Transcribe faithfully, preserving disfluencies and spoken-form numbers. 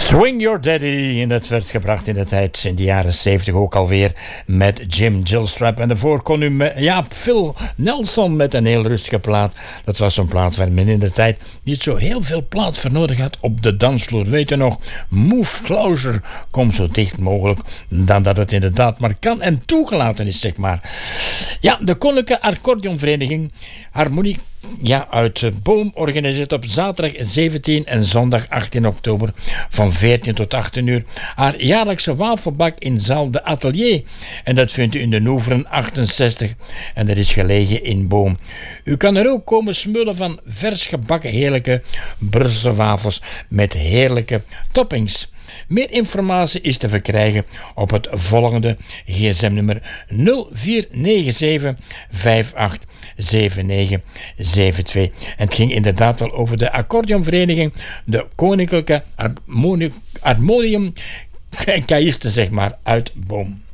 Swing Your Daddy, en dat werd gebracht in de tijd in de jaren zeventig ook alweer met Jim Gilstrap. En daarvoor kon u met, ja, Phil Nelson met een heel rustige plaat. Dat was zo'n plaat waar men in de tijd niet zo heel veel plaat voor nodig had op de dansvloer. Weet je nog, Move Closer, kom zo dicht mogelijk dan dat het inderdaad maar kan en toegelaten is, zeg maar. Ja, de Koninklijke Accordeonvereniging Harmonie ja, uit Boom organiseert op zaterdag zeventien en zondag achttien oktober van veertien tot achttien uur haar jaarlijkse wafelbak in zaal De Atelier. En dat vindt u in de Noeveren achtenzestig en dat is gelegen in Boom. U kan er ook komen smullen van vers gebakken heerlijke Brusselse wafels met heerlijke toppings. Meer informatie is te verkrijgen op het volgende gsm-nummer nul vier negen zeven vijf acht zeven negen zeven twee. En het ging inderdaad wel over de accordeonvereniging, de Koninklijke Harmonium Harmonium Kaïsten, zeg maar, uit Boom.